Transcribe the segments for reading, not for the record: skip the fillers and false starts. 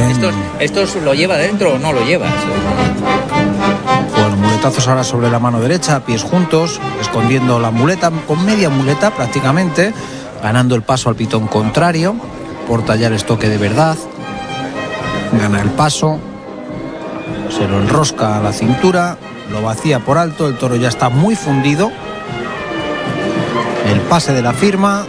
¿Estos lo lleva dentro o no lo llevas? Bueno, muletazos ahora sobre la mano derecha, pies juntos, escondiendo la muleta, con media muleta prácticamente, ganando el paso al pitón contrario, porta ya el estoque de verdad, gana el paso, se lo enrosca a la cintura, lo vacía por alto, el toro ya está muy fundido, el pase de la firma,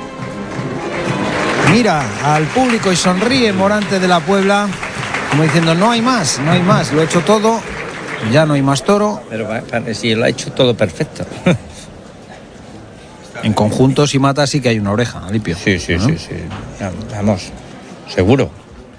mira al público y sonríe Morante de la Puebla, como diciendo no hay más, lo he hecho todo. Ya no hay más toro. Pero si lo ha hecho todo perfecto. En conjunto, si mata, sí que hay una oreja, Alipio. Sí. Vamos, seguro.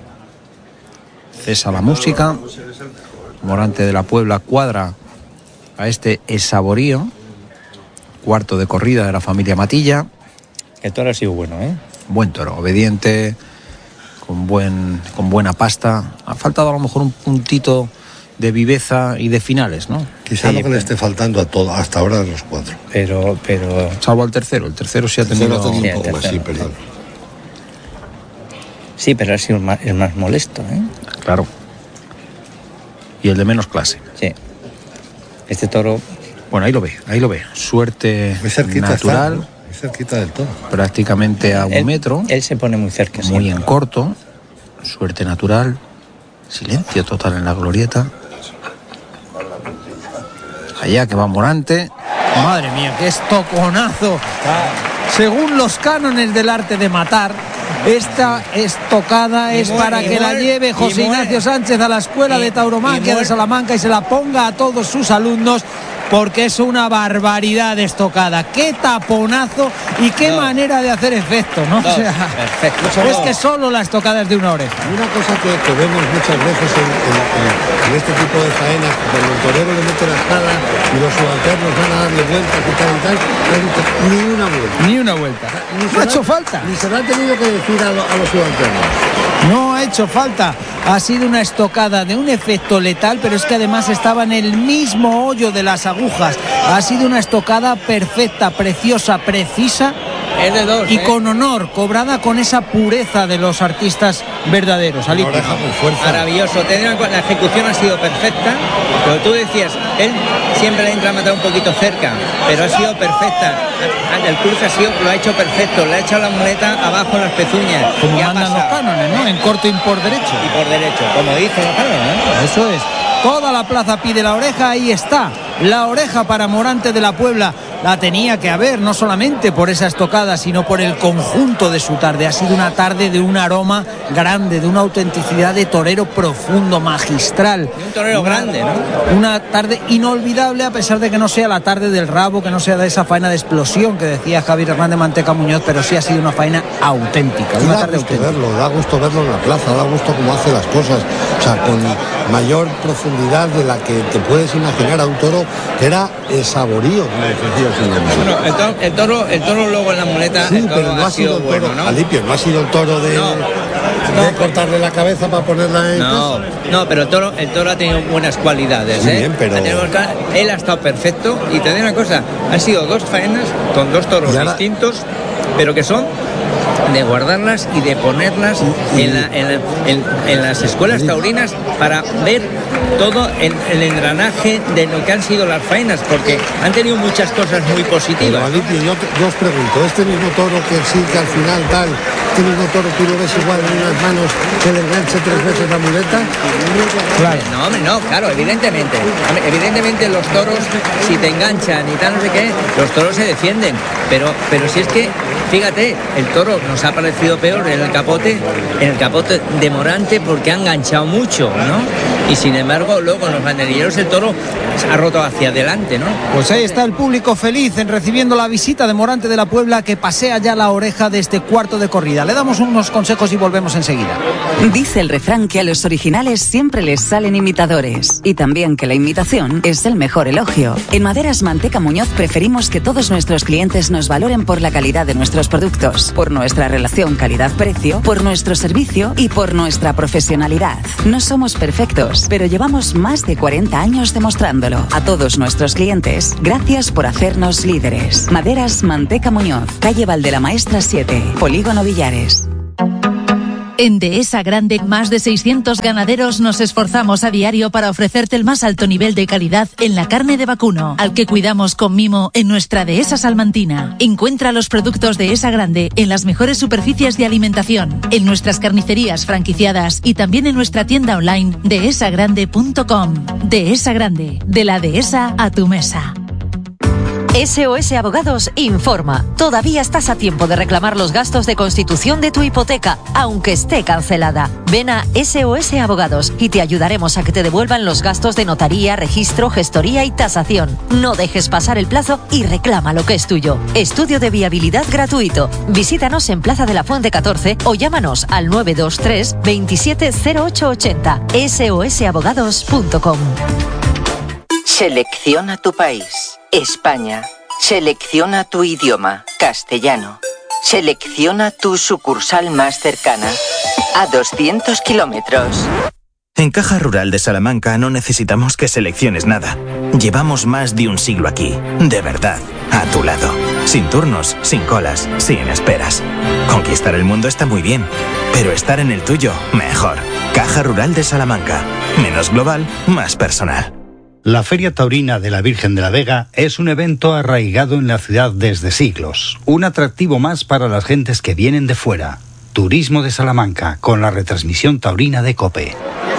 Cesa la música. Morante de la Puebla cuadra a este Esaborío. Cuarto de corrida de la familia Matilla. El toro ha sido bueno, ¿eh? Buen toro, obediente, con buena pasta. Ha faltado a lo mejor un puntito de viveza y de finales, ¿no? Quizá lo que le esté faltando a todo hasta ahora de los cuatro. Pero salvo el tercero sí ha tenido un poco más, sí, perdón. Sí, pero ha sido el más molesto, ¿eh? Claro. Y el de menos clase. Sí. Este toro. Bueno, ahí lo ve. Suerte natural. Está, ¿no? Muy cerquita del toro. Prácticamente a un metro. Él se pone muy cerca. Muy en corto. Suerte natural. Silencio total en la glorieta. Allá que va Morante. Madre mía, qué estoconazo. Según los cánones del arte de matar, esta estocada es para que la lleve José Ignacio Sánchez a la escuela de tauromaquia de Salamanca y se la ponga a todos sus alumnos, porque es una barbaridad de estocada. Qué taponazo y qué manera de hacer efecto, ¿no? O sea, perfecto. Es que solo la estocada es de una oreja. Una cosa que vemos muchas veces en este tipo de faenas, cuando el torero le mete la espada y los subalternos van a darle vueltas y tal, ni una vuelta. No ha hecho falta. Ni se lo ha tenido que decir a los subalternos. No ha hecho falta. Ha sido una estocada de un efecto letal, pero es que además estaba en el mismo hoyo de las agujas. Ha sido una estocada perfecta, preciosa, precisa. Es de dos, y con honor, cobrada con esa pureza de los artistas verdaderos. Una oreja con fuerza. Maravilloso. La ejecución ha sido perfecta, pero tú decías, él siempre le entra a matar un poquito cerca, pero ha sido perfecta. El cruce lo ha hecho perfecto, le ha echado la muleta abajo las pezuñas. Como mandan los cánones, ¿no? En corto y por derecho. Y por derecho, como dicen los cánones, ¿no? Eso es. Toda la plaza pide la oreja, ahí está. La oreja para Morante de la Puebla. La tenía que haber, no solamente por esa estocada, sino por el conjunto de su tarde. Ha sido una tarde de un aroma grande, de una autenticidad de torero profundo, magistral. Un torero grande, ¿no? Una tarde inolvidable, a pesar de que no sea la tarde del rabo, que no sea de esa faena de explosión que decía Javier Hernández Manteca Muñoz, pero sí ha sido una faena auténtica. Una tarde auténtica. Da gusto verlo en la plaza, da gusto cómo hace las cosas. O sea, con mayor profundidad de la que te puedes imaginar a un toro que era Esaborío, como decía. Bueno, el toro luego en la muleta, sí, pero no ha sido el toro, bueno, ¿no? Alipio, no ha sido el toro de cortarle la cabeza para ponerla en no, pero el toro ha tenido buenas cualidades, muy bien, pero él ha estado perfecto. Y te digo una cosa, han sido dos faenas con dos toros distintos, pero que son de guardarlas y de ponerlas en las escuelas taurinas para ver todo el engranaje de lo que han sido las faenas, porque han tenido muchas cosas muy positivas. Pero, Alipio, yo os pregunto, este mismo toro que sí, que al final tal, este mismo toro tú lo ves igual en unas manos que le enganche 3 veces la muleta. Claro. Claro, evidentemente los toros, si te enganchan y tal, no sé qué, los toros se defienden, pero si es que, fíjate, el toro nos ha parecido peor en el capote de Morante, porque ha enganchado mucho, ¿no? Y sin embargo, luego en los banderilleros el toro ha roto hacia adelante, ¿no? Pues ahí está el público feliz en recibiendo la visita de Morante de la Puebla, que pasea ya la oreja de este cuarto de corrida. Le damos unos consejos y volvemos enseguida. Dice el refrán que a los originales siempre les salen imitadores, y también que la imitación es el mejor elogio. En Maderas Manteca Muñoz preferimos que todos nuestros clientes nos valoren por la calidad de nuestros productos, por nuestra relación calidad-precio, por nuestro servicio y por nuestra profesionalidad. No somos perfectos, pero llevamos más de 40 años demostrándolo. A todos nuestros clientes, gracias por hacernos líderes. Maderas Manteca Muñoz, calle Valdela Maestra 7, Polígono Villares. En Dehesa Grande, más de 600 ganaderos nos esforzamos a diario para ofrecerte el más alto nivel de calidad en la carne de vacuno, al que cuidamos con mimo en nuestra Dehesa Salmantina. Encuentra los productos Dehesa Grande en las mejores superficies de alimentación, en nuestras carnicerías franquiciadas y también en nuestra tienda online dehesagrande.com. Dehesa Grande, de la Dehesa a tu mesa. SOS Abogados informa. Todavía estás a tiempo de reclamar los gastos de constitución de tu hipoteca, aunque esté cancelada. Ven a SOS Abogados y te ayudaremos a que te devuelvan los gastos de notaría, registro, gestoría y tasación. No dejes pasar el plazo y reclama lo que es tuyo. Estudio de viabilidad gratuito. Visítanos en Plaza de la Fuente 14 o llámanos al 923 27 0880. sosabogados.com. Selecciona tu país. España. Selecciona tu idioma, castellano. Selecciona tu sucursal más cercana, a 200 kilómetros. En Caja Rural de Salamanca no necesitamos que selecciones nada. Llevamos más de un siglo aquí, de verdad, a tu lado. Sin turnos, sin colas, sin esperas. Conquistar el mundo está muy bien, pero estar en el tuyo, mejor. Caja Rural de Salamanca. Menos global, más personal. La Feria Taurina de la Virgen de la Vega es un evento arraigado en la ciudad desde siglos. Un atractivo más para las gentes que vienen de fuera. Turismo de Salamanca, con la retransmisión taurina de COPE.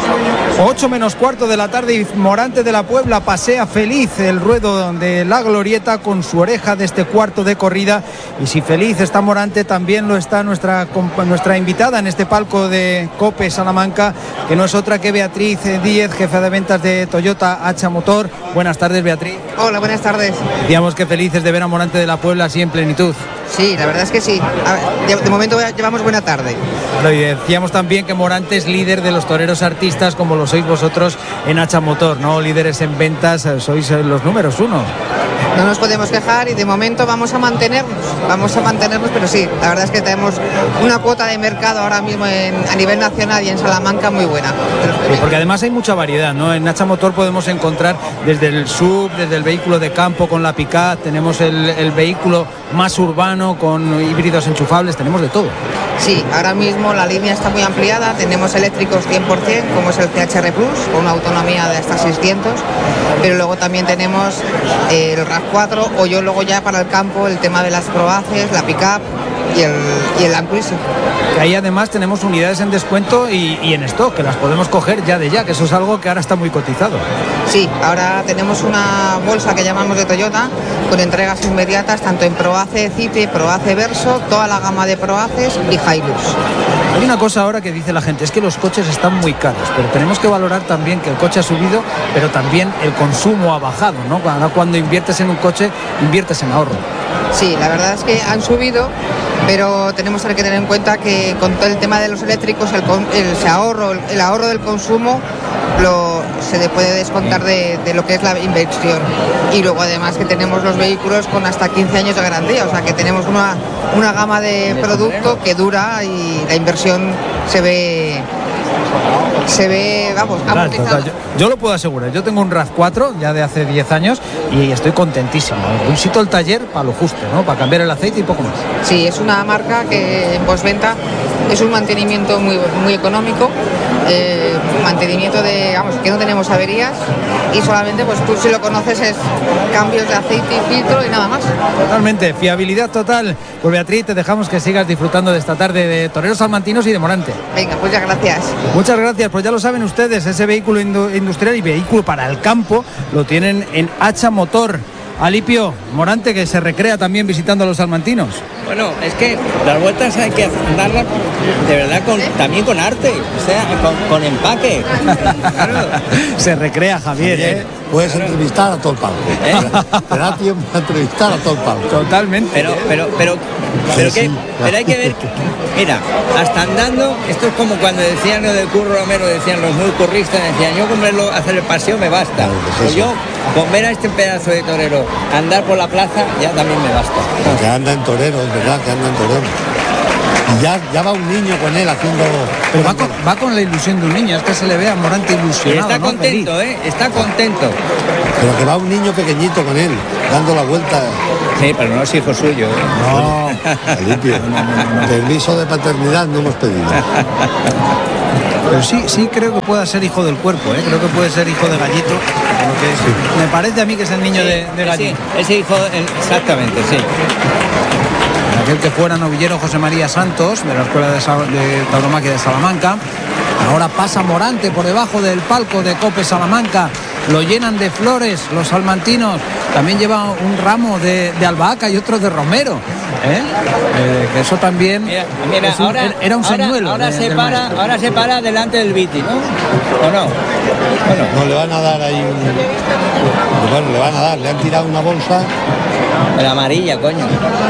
8 menos cuarto de la tarde y Morante de la Puebla pasea feliz el ruedo de la glorieta con su oreja de este cuarto de corrida. Y si feliz está Morante, también lo está nuestra invitada en este palco de COPE Salamanca, que no es otra que Beatriz Díez, jefa de ventas de Toyota Hacha Motor. Buenas tardes, Beatriz. Hola, buenas tardes. Decíamos que felices de ver a Morante de la Puebla así en plenitud. Sí, la verdad es que sí. De momento llevamos buena tarde. Bueno, y decíamos también que Morante es líder de los toreros artistas, como lo sois vosotros en Hacha Motor, ¿no? Líderes en ventas, sois los números uno. No nos podemos quejar y de momento vamos a mantenernos, pero sí, la verdad es que tenemos una cuota de mercado ahora mismo a nivel nacional y en Salamanca muy buena. Sí, porque además hay mucha variedad, ¿no? En Hacha Motor podemos encontrar desde el SUV, desde el vehículo de campo con la pick-up, tenemos el vehículo más urbano con híbridos enchufables, tenemos de todo. Sí, ahora mismo la línea está muy ampliada, tenemos eléctricos 100%, como es el CHR Plus, con una autonomía de hasta 600, pero luego también tenemos el RAV4 o yo luego ya para el campo el tema de las Proaces, la pick-up y el Land Cruiser. Ahí además tenemos unidades en descuento y en stock, que las podemos coger ya, que eso es algo que ahora está muy cotizado. Sí, ahora tenemos una bolsa que llamamos de Toyota con entregas inmediatas tanto en Proace City, Proace Verso, toda la gama de Proaces y Hilux. Hay una cosa ahora que dice la gente, es que los coches están muy caros, pero tenemos que valorar también que el coche ha subido, pero también el consumo ha bajado, ¿no? Cuando inviertes en un coche, inviertes en ahorro. Sí, la verdad es que han subido, pero tenemos que tener en cuenta que con todo el tema de los eléctricos, el ahorro del consumo se le puede descontar de lo que es la inversión. Y luego además que tenemos los vehículos con hasta 15 años de garantía, o sea que tenemos una gama de producto que dura y la inversión se ve amortizada. Yo lo puedo asegurar, yo tengo un RAV4 ya de hace 10 años y estoy contentísimo. Visito el taller para lo justo, ¿no? Para cambiar el aceite y poco más. Sí, es una marca que en postventa es un mantenimiento muy, muy económico, mantenimiento que no tenemos averías y solamente pues tú si lo conoces es cambios de aceite y filtro y nada más. Totalmente, fiabilidad total. Pues Beatriz, te dejamos que sigas disfrutando de esta tarde de toreros salmantinos y de Morante. Venga, pues ya gracias. Muchas gracias, pues ya lo saben ustedes, ese vehículo industrial y vehículo para el campo lo tienen en Hacha Motor. Alipio, Morante, que se recrea también visitando a los salmantinos. Bueno, es que las vueltas hay que darlas de verdad también con arte, o sea, con empaque. Claro. Se recrea, Javier. Puedes entrevistar a todo el palco. Te da tiempo a entrevistar a todo el palco. Totalmente. Pero hay que ver, mira, hasta andando, esto es como cuando decían lo del Curro Romero, decían los muy curristas, decían yo con verlo hacer el paseo me basta. Claro, pues yo con ver a este pedazo de torero andar por la plaza ya también me basta. Que anda en torero, es verdad que anda en torero. Y ya va un niño con él haciendo... Pero va con la ilusión de un niño, es que se le ve a Morante ilusionado. Está contento, está contento. Pero que va un niño pequeñito con él, dando la vuelta. Sí, pero no es hijo suyo. No, Alipio. Permiso de paternidad no hemos pedido. Pero sí creo que pueda ser hijo del cuerpo, creo que puede ser hijo de Gallito. Sí. Me parece a mí que es el niño de Gallito. Sí, ese hijo, exactamente, sí. Aquel que fuera novillero José María Santos, de la Escuela de Tauromaquia de Salamanca. Ahora pasa Morante por debajo del palco de Cope Salamanca. Lo llenan de flores los salmantinos. También lleva un ramo de albahaca y otro de romero. Que eso también era un señuelo. Ahora se para delante del Viti, ¿no? ¿O no? Bueno. No, le van a dar ahí le han tirado una bolsa. La amarilla, coño.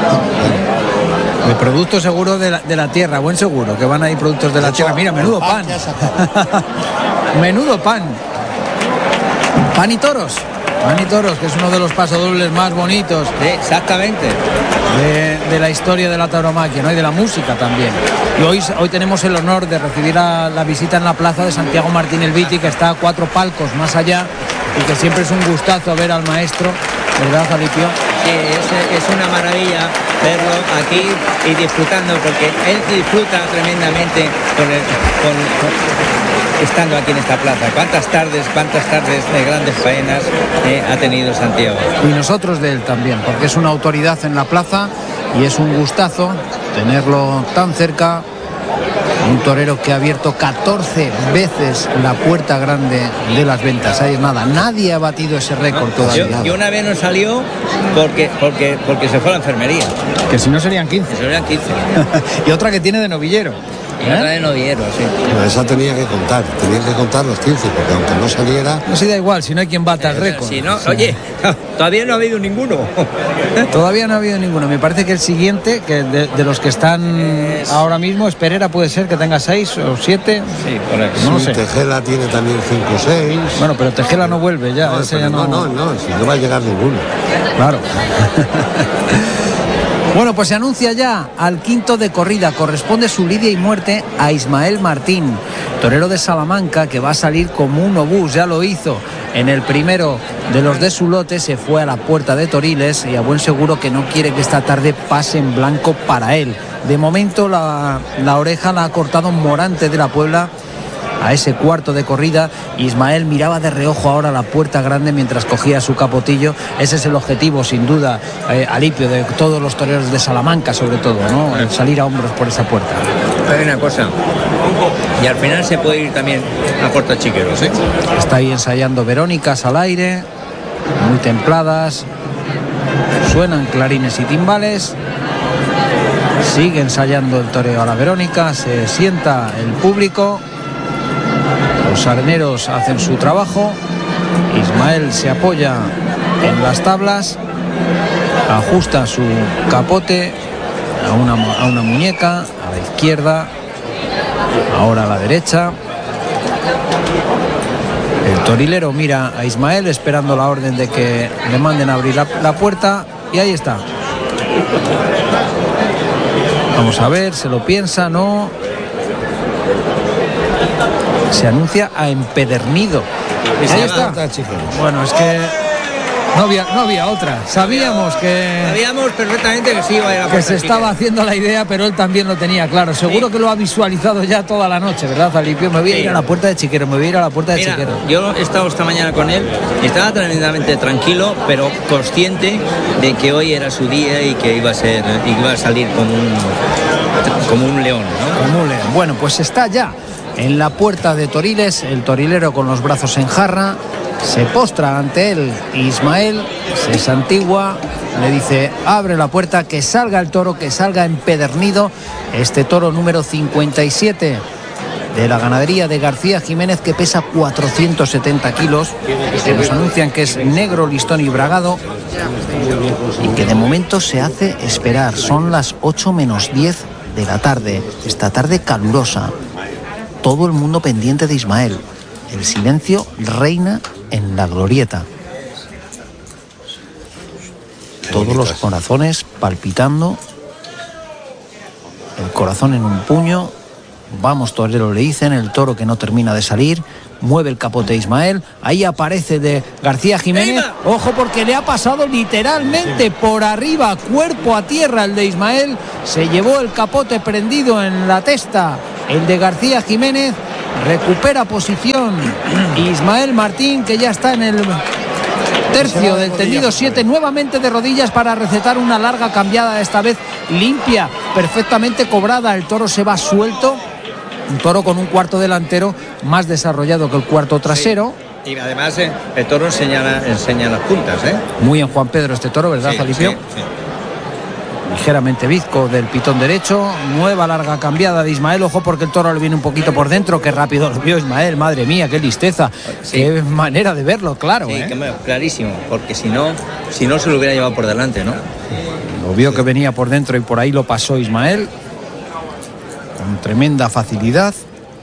De productos seguros de la tierra, buen seguro, que van ahí productos de la tierra. Mira, menudo pan. Menudo pan. Pan y toros, que es uno de los pasodobles más bonitos. Sí, exactamente. De la historia de la tauromaquia, ¿no? Y de la música también. Y hoy tenemos el honor de recibir la visita en la plaza de Santiago Martín el Viti, que está a 4 palcos más allá, y que siempre es un gustazo ver al maestro, ¿verdad, Alipio? Sí, es una maravilla verlo aquí y disfrutando, porque él disfruta tremendamente estando aquí en esta plaza. ¿Cuántas tardes de grandes faenas ha tenido Santiago? Y nosotros de él también, porque es una autoridad en la plaza y es un gustazo tenerlo tan cerca. Un torero que ha abierto 14 veces la puerta grande de las ventas. Ahí es nada, nadie ha batido ese récord todavía. Yo una vez no salió porque se fue a la enfermería. Que si no serían 15. Serían 15. Y otra que tiene de novillero. Otra de novillero, sí. Pero esa tenían que contar los 15, porque aunque no saliera... No se da igual, si no hay quien bata el récord. Si no, sí. Oye, todavía no ha habido ninguno. Todavía no ha habido ninguno. Me parece que el siguiente, que de los que están ahora mismo, Esperera puede ser que tenga 6 o 7. Sí, correcto. No sé. Tejela tiene también 5 o 6. Bueno, pero Tejela no vuelve ya. No, ese ya no, si no va a llegar ninguno. Claro. Bueno, pues se anuncia ya al quinto de corrida. Corresponde su lidia y muerte a Ismael Martín, torero de Salamanca, que va a salir como un obús. Ya lo hizo en el primero de los de su lote. Se fue a la puerta de Toriles y a buen seguro que no quiere que esta tarde pase en blanco para él. De momento la oreja la ha cortado Morante de la Puebla a ese cuarto de corrida. Ismael miraba de reojo ahora la puerta grande mientras cogía su capotillo. Ese es el objetivo, sin duda, Alipio, de todos los toreros de Salamanca, sobre todo, ¿no? El salir a hombros por esa puerta. Hay una cosa, y al final se puede ir también a Puerto Chiquero, ¿sí? Está ahí ensayando Verónicas al aire, muy templadas, suenan clarines y timbales. Sigue ensayando el toreo a la Verónica, se sienta el público. Los areneros hacen su trabajo. Ismael se apoya en las tablas, ajusta su capote a una muñeca, a la izquierda, ahora a la derecha. El torilero mira a Ismael esperando la orden de que le manden a abrir la puerta, y ahí está. Vamos a ver, se lo piensa, no. Se anuncia a Empedernido. Ahí está. Bueno, es que no había otra. Sabíamos perfectamente que sí iba a ir a la que se estaba haciendo la idea, pero él también lo tenía claro. Seguro que lo ha visualizado ya toda la noche, ¿verdad, Alipio? Me voy a ir a la puerta de Chiquero, Chiquero. Yo he estado esta mañana con él, estaba tremendamente tranquilo, pero consciente de que hoy era su día y que iba a salir como un león, ¿no? Como un león. Bueno, pues está ya en la puerta de Toriles, el torilero con los brazos en jarra. Se postra ante él Ismael, se santigua, le dice: abre la puerta, que salga el toro, que salga Empedernido, este toro número 57 de la ganadería de García Jiménez, que pesa 470 kilos, que nos anuncian que es negro, listón y bragado, y que de momento se hace esperar. Son las 8 menos 10 de la tarde, esta tarde calurosa. Todo el mundo pendiente de Ismael. El silencio reina en la glorieta. Todos los corazones palpitando. el corazón en un puño. Vamos, torero, le dicen, el toro que no termina de salir. Mueve el capote Ismael. Ahí aparece de García Jiménez. Ojo, porque le ha pasado literalmente por arriba, cuerpo a tierra el de Ismael. Se llevó el capote prendido en la testa el de García Jiménez. Recupera posición Ismael Martín, que ya está en el tercio del tendido 7, nuevamente de rodillas para recetar una larga cambiada, esta vez limpia, perfectamente cobrada. El toro se va suelto. Un toro con un cuarto delantero más desarrollado que el cuarto trasero. Sí. Y además el toro enseña las puntas. Muy en Juan Pedro este toro, ¿verdad, Alipio? Sí. Ligeramente bizco del pitón derecho. Nueva larga cambiada de Ismael. Ojo, porque el toro le viene un poquito por dentro. Qué rápido lo vio Ismael, madre mía, qué listeza. Sí. Qué manera de verlo, claro. Sí, clarísimo, porque si no se lo hubiera llevado por delante, ¿no? Lo vio que venía por dentro y por ahí lo pasó Ismael con tremenda facilidad.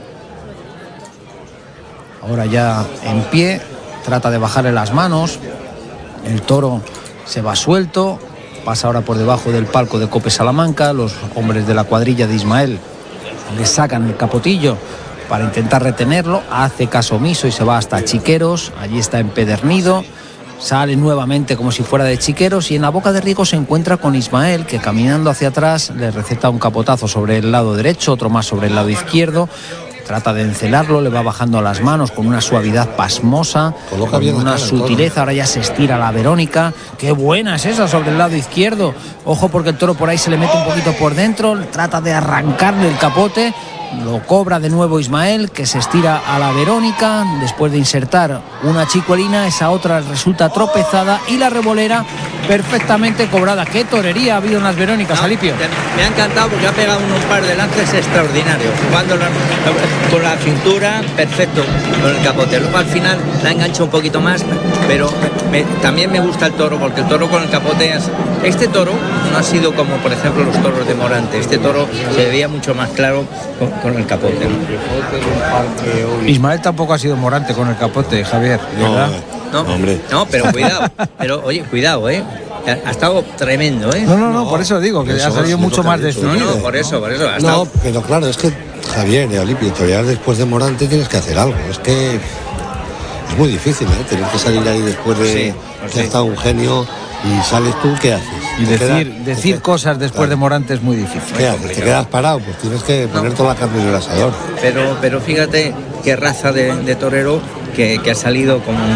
Ahora ya en pie, trata de bajarle las manos. El toro se va suelto, pasa ahora por debajo del palco de Cope Salamanca. Los hombres de la cuadrilla de Ismael le sacan el capotillo para intentar retenerlo. Hace caso omiso y se va hasta Chiqueros. Allí está empedernido. Sale nuevamente como si fuera de Chiqueros y en la boca de Riego se encuentra con Ismael, que caminando hacia atrás le receta un capotazo sobre el lado derecho, otro más sobre el lado izquierdo. Trata de encelarlo, le va bajando las manos con una suavidad pasmosa, con una sutileza. Ahora ya se estira la Verónica. Qué buena es esa sobre el lado izquierdo. Ojo, porque el toro por ahí se le mete un poquito por dentro, trata de arrancarle el capote. Lo cobra de nuevo Ismael, que se estira a la Verónica después de insertar una chicuelina. Esa otra resulta tropezada y la revolera perfectamente cobrada. Qué torería ha habido en las Verónicas, Alipio. Me ha encantado porque ha pegado unos par de lances extraordinarios, jugando con la cintura, perfecto con el capote. Luego al final la engancha un poquito más, pero también me gusta el toro, porque el toro con el capote este toro no ha sido como por ejemplo los toros de Morante. Este toro se veía mucho más claro con el capote. Ismael tampoco ha sido Morante con el capote, Javier, ¿verdad? No, hombre. No, pero cuidado. Pero oye, cuidado, ha estado tremendo, No, por eso digo que ha salido mucho más definido. No, por eso. No, pero claro, es que Javier, Alipio, torear después de Morante tienes que hacer algo. Es que es muy difícil, tener que salir ahí después de que ha estado un genio y sales tú, ¿qué haces? Y decir cosas después de Morante es muy difícil. ¿Qué haces? ¿Te quedas parado? Pues tienes que poner toda la carne en el asador. Pero fíjate qué raza de torero que ha salido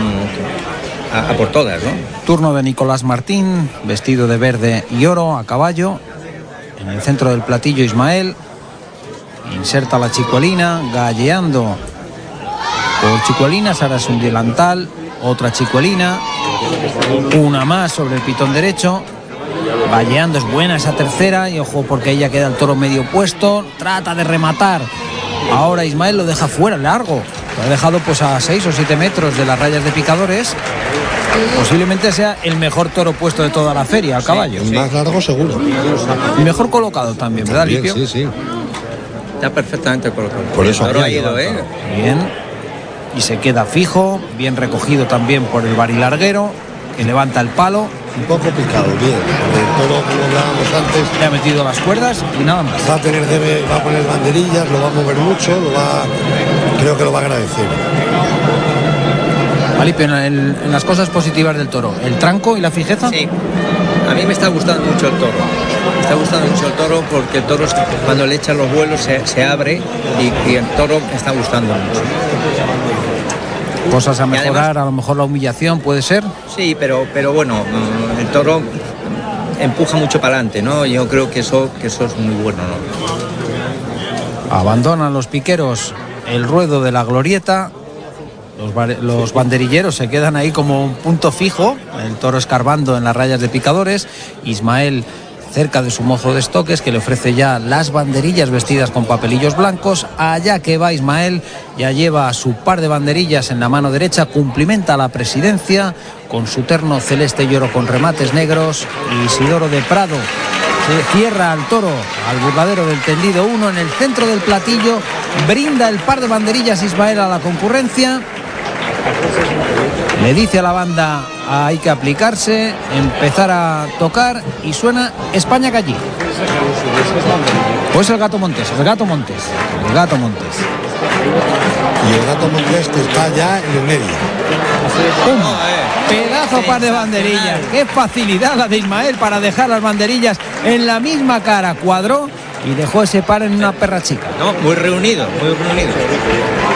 a por todas, ¿no? Turno de Nicolás Martín, vestido de verde y oro, a caballo. En el centro del platillo Ismael. Inserta la chicuelina, galleando por chicuelinas. Ahora es un delantal, otra chicuelina, una más sobre el pitón derecho. Valleando, es buena esa tercera. Y ojo, porque ella queda el toro medio puesto. Trata de rematar. Ahora Ismael lo deja fuera, largo. Lo ha dejado pues a 6 o 7 metros de las rayas de picadores. Posiblemente sea el mejor toro puesto de toda la feria, al caballo. El más largo seguro. Y mejor colocado también, ¿verdad, Lipio? Sí. Está perfectamente colocado. Por eso el toro ha ido, Bien. Y se queda fijo, bien recogido también por el barilarguero, que levanta el palo. Un poco picado, bien. El toro, como hablábamos antes, le ha metido las cuerdas y nada más. Va a poner banderillas, lo va a mover mucho, creo que lo va a agradecer. Alipio, en las cosas positivas del toro, ¿el tranco y la fijeza? Sí, a mí me está gustando mucho el toro. Me está gustando mucho el toro porque el toro, cuando le echan los vuelos, se abre y el toro me está gustando mucho. Cosas a mejorar, además, a lo mejor la humillación puede ser. Sí, pero bueno, el toro empuja mucho para adelante, ¿no? Yo creo que eso es muy bueno, ¿no? Abandonan los piqueros el ruedo de la glorieta. Los banderilleros se quedan ahí como un punto fijo. El toro escarbando en las rayas de picadores. Ismael cerca de su mozo de estoques, que le ofrece ya las banderillas vestidas con papelillos blancos. Allá que va Ismael, ya lleva su par de banderillas en la mano derecha, cumplimenta la presidencia con su terno celeste y oro con remates negros. Isidoro de Prado se cierra al toro, al burladero del tendido 1 en el centro del platillo, brinda el par de banderillas Ismael a la concurrencia. Le dice a la banda: hay que aplicarse, empezar a tocar, y suena España que allí. Pues el Gato Montes. Y el Gato Montes que está ya en el medio. ¡Pum! Pedazo par de banderillas. Qué facilidad la de Ismael para dejar las banderillas en la misma cara. Cuadró y dejó ese par en una perra chica. No, muy reunido, muy reunido.